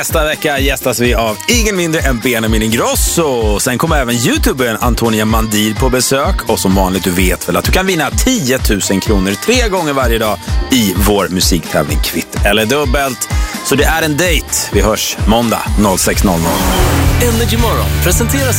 Nästa vecka gästas vi av ingen mindre än Benjamin Ingrosso. Sen kommer även YouTubern Antonia Mandir på besök. Och som vanligt, du vet väl att du kan vinna 10 000 kronor 3 gånger varje dag i vår musiktävling Kvitt eller dubbelt. Så det är en dejt. Vi hörs måndag 06:00. Energy Morgon presenteras